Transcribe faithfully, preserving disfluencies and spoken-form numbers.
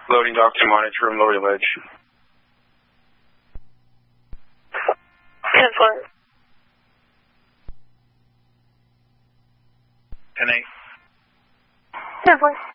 Loading dock to monitor room, lower ledge. ten four. ten eight. ten four.